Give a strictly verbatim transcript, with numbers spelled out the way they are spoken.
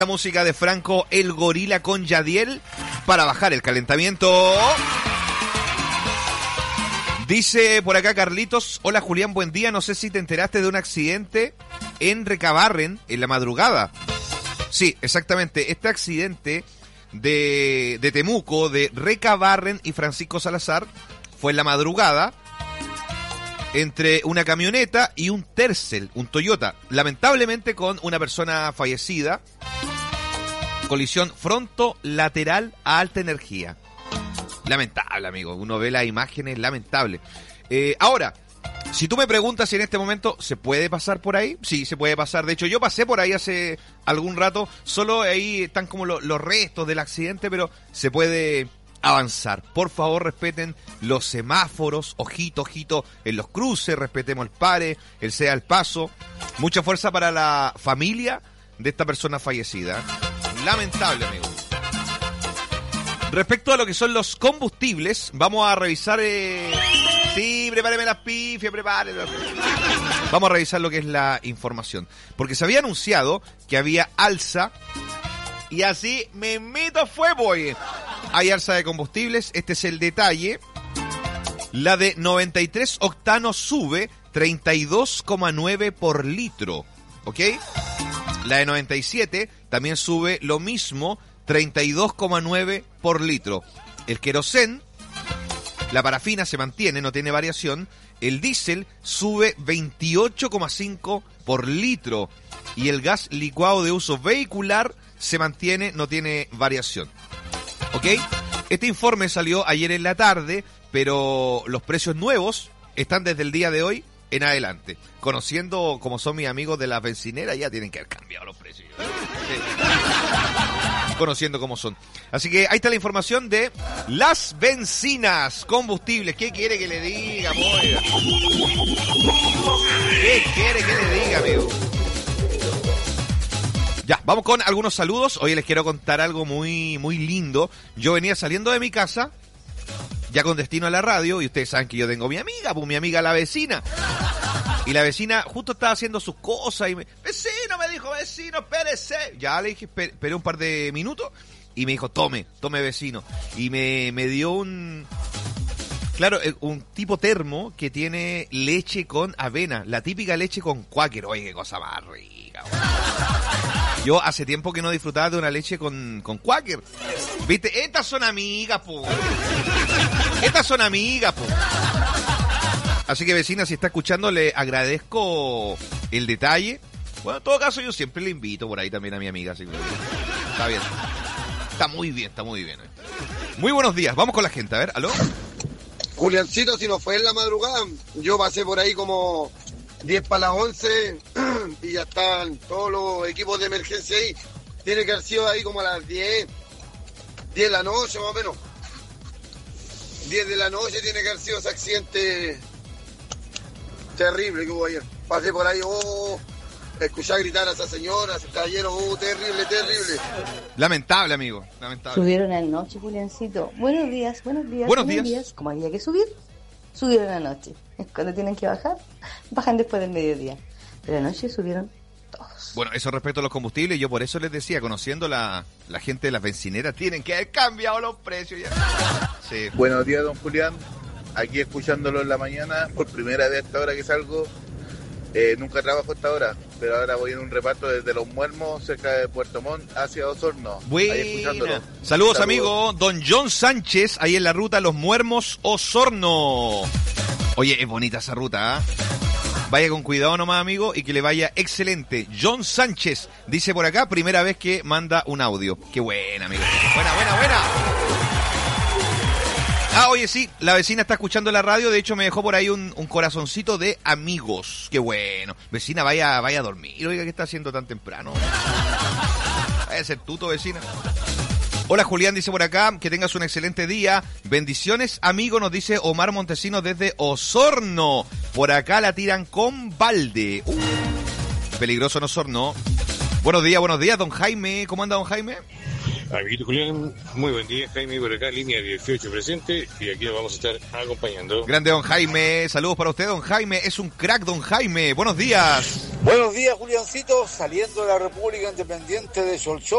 La música de Franco El Gorila con Yadiel para bajar el calentamiento. Dice por acá Carlitos, hola Julián, buen día, no sé si te enteraste de un accidente en Recabarren en la madrugada. Sí, exactamente, este accidente de, de Temuco, de Recabarren y Francisco Salazar, fue en la madrugada entre una camioneta y un Tercel, un Toyota, lamentablemente con una persona fallecida. Colisión fronto-lateral a alta energía. Lamentable, amigo. Uno ve las imágenes, lamentable. Eh, ahora, si tú me preguntas si en este momento se puede pasar por ahí, sí, se puede pasar. De hecho, yo pasé por ahí hace algún rato. Solo ahí están como lo, los restos del accidente, pero se puede avanzar. Por favor, respeten los semáforos. Ojito, ojito en los cruces. Respetemos el pare, el sea el paso. Mucha fuerza para la familia de esta persona fallecida. Lamentable, amigo. Respecto a lo que son los combustibles, vamos a revisar... Eh... Sí, prepáreme las pifias, prepáreme. Vamos a revisar lo que es la información. Porque se había anunciado que había alza, y así me meto fue, boy. Hay alza de combustibles, este es el detalle. La de noventa y tres octanos sube treinta y dos coma nueve por litro, ¿ok? La de noventa y siete también sube lo mismo, treinta y dos coma nueve por litro. El querosén, la parafina se mantiene, no tiene variación. El diésel sube veintiocho coma cinco por litro. Y el gas licuado de uso vehicular se mantiene, no tiene variación. ¿Ok? Este informe salió ayer en la tarde, pero los precios nuevos están desde el día de hoy en adelante. Conociendo como son mis amigos de la bencinera, ya tienen que haber cambiado los precios. Sí. Conociendo cómo son. Así que ahí está la información de las bencinas, combustibles. ¿Qué quiere que le diga, boy? ¿Qué quiere que le diga, amigo? Ya, vamos con algunos saludos. Hoy les quiero contar algo muy, muy lindo. Yo venía saliendo de mi casa, ya con destino a la radio, y ustedes saben que yo tengo mi amiga, pues mi amiga la vecina. Y la vecina justo estaba haciendo sus cosas y me... Vecino, me dijo, vecino, espérese. Ya le dije, esperé un par de minutos y me dijo, tome, tome vecino. Y me, me dio un... Claro, un tipo termo que tiene leche con avena, la típica leche con Quaker. Oye, qué cosa más rica. Yo hace tiempo que no disfrutaba de una leche con, con Quaker. ¿Viste? Estas son amigas, po. Estas son amigas, po. Así que, vecina, si está escuchando, le agradezco el detalle. Bueno, en todo caso, yo siempre le invito por ahí también a mi amiga. Así que está bien. Está muy bien, está muy bien. Muy buenos días. Vamos con la gente. A ver, ¿aló? Juliancito, si no fue en la madrugada, yo pasé por ahí como diez para las once y ya están todos los equipos de emergencia ahí. Tiene que haber sido ahí como a las diez, diez de la noche más o menos. diez de la noche tiene que haber sido ese accidente terrible que hubo ayer. Pasé por ahí, oh, escuché gritar a esa señora, a ese caballero, oh, terrible, terrible. Lamentable, amigo, lamentable. Subieron anoche, Juliancito. Buenos días, buenos días. Buenos días. días. Como había que subir, subieron anoche. Cuando tienen que bajar, bajan después del mediodía. Pero anoche subieron todos. Bueno, eso respecto a los combustibles, yo por eso les decía, conociendo la, la gente de las bencineras, tienen que haber cambiado los precios ya. Sí. Buenos días, don Julián. Aquí escuchándolo en la mañana, por primera vez a esta hora que salgo. Eh, nunca trabajo a esta hora, pero ahora voy en un reparto desde Los Muermos, cerca de Puerto Montt, hacia Osorno. Buena. Ahí escuchándolo. Saludos, Saludos, amigo. Don John Sánchez, ahí en la ruta Los Muermos, Osorno. Oye, es bonita esa ruta, ¿eh? Vaya con cuidado nomás, amigo, y que le vaya excelente. John Sánchez, dice por acá, primera vez que manda un audio. Qué buena, amigo. Buena, buena, buena. Ah, oye, sí, la vecina está escuchando la radio, de hecho me dejó por ahí un, un corazoncito de amigos. Qué bueno. Vecina, vaya, vaya a dormir, oiga, ¿qué está haciendo tan temprano? Vaya a ser tuto, vecina. Hola, Julián, dice por acá, que tengas un excelente día. Bendiciones, amigo, nos dice Omar Montesino desde Osorno. Por acá la tiran con balde. Uh, peligroso en Osorno. Buenos días, buenos días, don Jaime. ¿Cómo anda, don Jaime? Amiguito Julián, muy buen día. Jaime por acá, línea dieciocho presente, y aquí nos vamos a estar acompañando. Grande don Jaime, saludos para usted, don Jaime. Es un crack, don Jaime. Buenos días. Buenos días, Juliancito, saliendo de la República Independiente de Solchó.